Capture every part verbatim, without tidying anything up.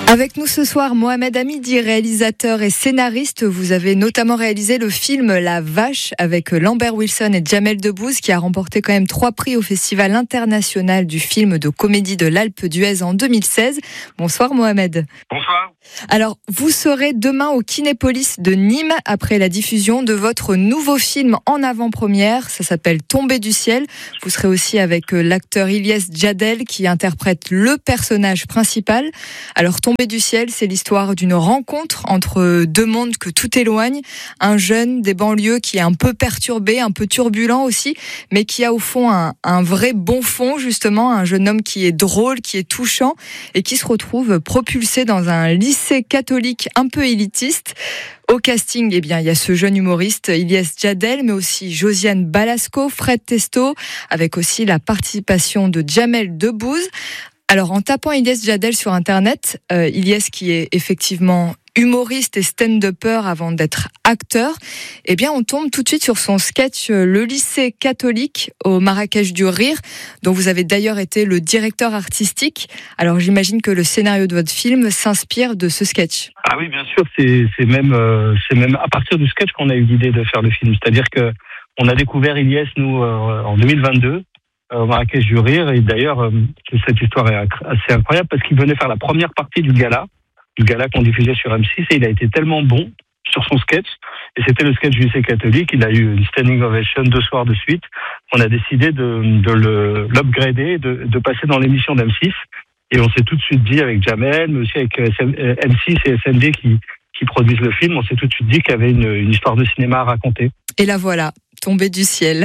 Avec nous ce soir, Mohamed Hamidi, réalisateur et scénariste. Vous avez notamment réalisé le film La Vache avec Lambert Wilson et Jamel Debbouze, qui a remporté quand même trois prix au Festival international du film de comédie de l'Alpe d'Huez en deux mille seize. Bonsoir Mohamed. Bonsoir. Alors, vous serez demain au Kinépolis de Nîmes après la diffusion de votre nouveau film en avant-première. Ça s'appelle Tomber du ciel. Vous serez aussi avec l'acteur Ilyes Djadel qui interprète le personnage principal. Alors, Tomber du ciel, c'est l'histoire d'une rencontre entre deux mondes que tout éloigne. Un jeune des banlieues qui est un peu perturbé, un peu turbulent aussi, mais qui a au fond un, un vrai bon fond, justement. Un jeune homme qui est drôle, qui est touchant et qui se retrouve propulsé dans un lycée catholique un peu élitiste. Au casting, eh bien, il y a ce jeune humoriste Ilyes Djadel, mais aussi Josiane Balasco, Fred Testo, avec aussi la participation de Jamel Debbouze. Alors, en tapant Ilyes Djadel sur Internet, euh, Ilyes qui est effectivement humoriste et stand-upper avant d'être acteur, eh bien, on tombe tout de suite sur son sketch euh, Le lycée catholique au Marrakech du Rire, dont vous avez d'ailleurs été le directeur artistique. Alors, j'imagine que le scénario de votre film s'inspire de ce sketch. Ah oui, bien sûr, c'est, c'est, même, euh, c'est même à partir du sketch qu'on a eu l'idée de faire le film. C'est-à-dire que on a découvert Ilyes, nous, euh, en deux mille vingt-deux, euh, au Marrakech du Rire, et d'ailleurs, euh, cette histoire est assez incroyable parce qu'il venait faire la première partie du gala, du gala qu'on diffusait sur M six, et il a été tellement bon sur son sketch, et c'était le sketch du lycée catholique, il a eu une standing ovation deux soirs de suite, on a décidé de, de le, l'upgrader, de, de passer dans l'émission d'M six, et on s'est tout de suite dit avec Jamel, mais aussi avec M six et S N D qui, qui produisent le film, on s'est tout de suite dit qu'il y avait une, une histoire de cinéma à raconter. Et la voilà, Tomber du ciel.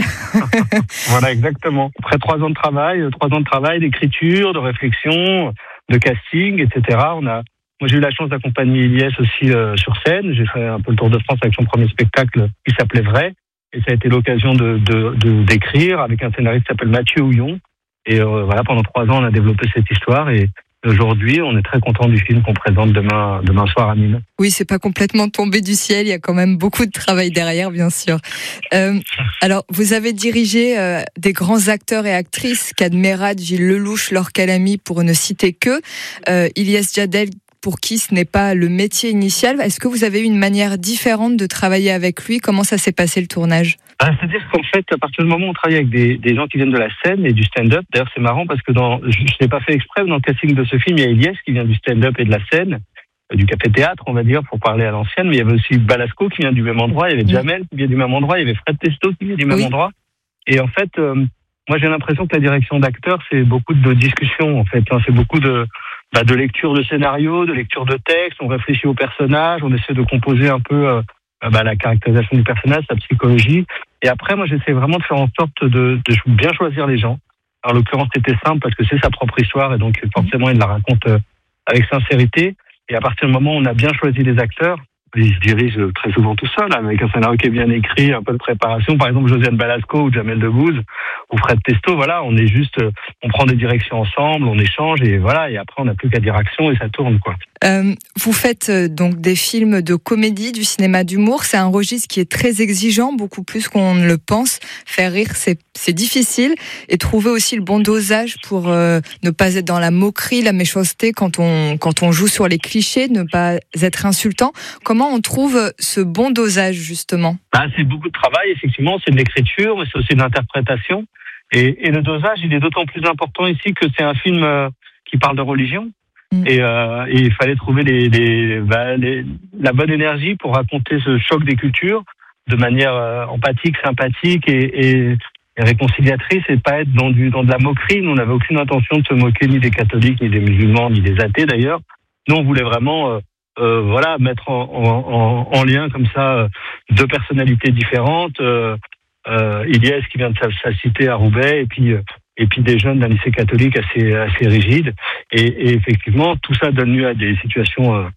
Voilà, exactement. Après trois ans de travail, trois ans de travail, d'écriture, de réflexion, de casting, et cetera, on a Moi, j'ai eu la chance d'accompagner Ilyes aussi euh, sur scène. J'ai fait un peu le tour de France avec son premier spectacle qui s'appelait Vrai. Et ça a été l'occasion de, de, de d'écrire avec un scénariste qui s'appelle Mathieu Houillon. Et euh, voilà, pendant trois ans, on a développé cette histoire. Et aujourd'hui, on est très content du film qu'on présente demain, demain soir à Nîmes. Oui, c'est pas complètement tombé du ciel. Il y a quand même beaucoup de travail derrière, bien sûr. Euh, alors, vous avez dirigé euh, des grands acteurs et actrices, Kad Merad, Gilles Lelouch, Laure Calamy, pour ne citer que. Euh, Ilyes Djadel, pour qui ce n'est pas le métier initial. Est-ce que vous avez eu une manière différente de travailler avec lui ? Comment ça s'est passé le tournage ? ah, C'est-à-dire qu'en fait, à partir du moment où on travaille avec des, des gens qui viennent de la scène et du stand-up, d'ailleurs c'est marrant parce que dans, je ne l'ai pas fait exprès, mais dans le casting de ce film, il y a Ilyes qui vient du stand-up et de la scène, euh, du café-théâtre, on va dire, pour parler à l'ancienne, mais il y avait aussi Balasco qui vient du même endroit, il y avait Jamel qui vient du même endroit, il y avait Fred Testo qui vient du même oui. endroit. Et en fait, euh, moi j'ai l'impression que la direction d'acteur, c'est beaucoup de discussions, en fait, hein, c'est beaucoup de... Bah, de lecture de scénario, de lecture de texte, on réfléchit au personnage, on essaie de composer un peu euh, bah, la caractérisation du personnage, sa psychologie. Et après, moi, j'essaie vraiment de faire en sorte de, de bien choisir les gens. En l'occurrence, c'était simple parce que c'est sa propre histoire et donc forcément, il la raconte euh, avec sincérité. Et à partir du moment où on a bien choisi les acteurs, il se dirige très souvent tout seul, avec un scénario qui est bien écrit, un peu de préparation. Par exemple, Josiane Balasco ou Jamel Debbouze ou Fred Testo, voilà, on est juste, on prend des directions ensemble, on échange et voilà, et après on n'a plus qu'à dire action et ça tourne, quoi. Euh, vous faites euh, donc des films de comédie, du cinéma d'humour. C'est un registre qui est très exigeant, beaucoup plus qu'on ne le pense. Faire rire, c'est, c'est difficile. Et trouver aussi le bon dosage pour euh, ne pas être dans la moquerie, la méchanceté quand on, quand on joue sur les clichés, ne pas être insultant. Comment on trouve ce bon dosage, justement ? Ah, c'est beaucoup de travail, effectivement. C'est de l'écriture, mais c'est aussi de l'interprétation. Et, et le dosage, il est d'autant plus important ici que c'est un film euh, qui parle de religion. Mmh. Et, euh, et il fallait trouver les, les, bah, les, la bonne énergie pour raconter ce choc des cultures de manière euh, empathique, sympathique et, et, et réconciliatrice, et pas être dans, du, dans de la moquerie. Nous, on n'avait aucune intention de se moquer ni des catholiques, ni des musulmans, ni des athées d'ailleurs. Nous, on voulait vraiment euh, euh, voilà, mettre en, en, en lien comme ça euh, deux personnalités différentes. Euh, euh, Ilyes qui vient de sa, sa cité à Roubaix, et puis... Euh, et puis des jeunes d'un lycée catholique assez assez rigide, et, et effectivement tout ça donne lieu à des situations euh,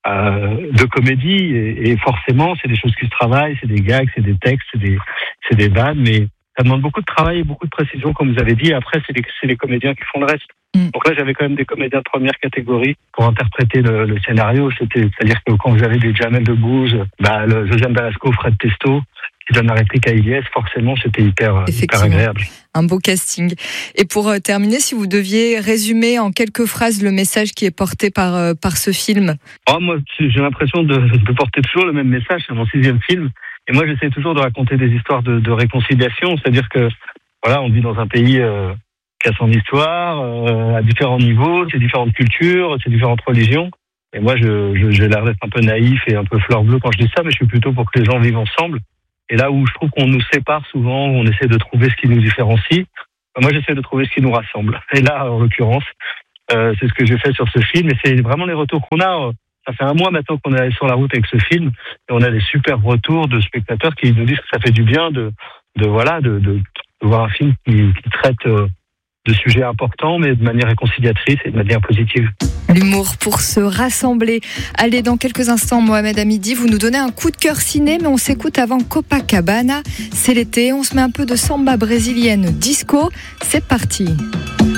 euh, de comédie, et, et forcément c'est des choses qui se travaillent, c'est des gags, c'est des textes, c'est des c'est des vannes, mais ça demande beaucoup de travail et beaucoup de précision, comme vous avez dit. Après c'est les c'est les comédiens qui font le reste. Mm. Donc là j'avais quand même des comédiens de première catégorie pour interpréter le, le scénario. C'était, c'est-à-dire que quand vous avez des Jamel Debbouze, bah le Josiane Balasco, Fred Testo, qui donne la réplique à Ilyes, forcément, c'était hyper, hyper agréable. Un beau casting. Et pour euh, terminer, si vous deviez résumer en quelques phrases le message qui est porté par, euh, par ce film. Oh, moi, j'ai l'impression de, de porter toujours le même message. C'est mon sixième film. Et moi, j'essaie toujours de raconter des histoires de, de réconciliation. C'est-à-dire que, voilà, on vit dans un pays euh, qui a son histoire, euh, à différents niveaux, c'est différentes cultures, c'est différentes religions. Et moi, je, je, j'ai l'air d'être un peu naïf et un peu fleur bleue quand je dis ça, mais je suis plutôt pour que les gens vivent ensemble. Et là où je trouve qu'on nous sépare souvent, on essaie de trouver ce qui nous différencie, moi j'essaie de trouver ce qui nous rassemble. Et là, en l'occurrence, euh, c'est ce que j'ai fait sur ce film. Et c'est vraiment les retours qu'on a. Ça fait un mois maintenant qu'on est sur la route avec ce film, et on a des super retours de spectateurs qui nous disent que ça fait du bien de, de voilà, de, de, de voir un film qui, qui traite euh, de sujets importants, mais de manière réconciliatrice et de manière positive. L'humour pour se rassembler. Allez, dans quelques instants, Mohamed Hamidi, vous nous donnez un coup de cœur ciné, mais on s'écoute avant Copacabana. C'est l'été, on se met un peu de samba brésilienne disco. C'est parti.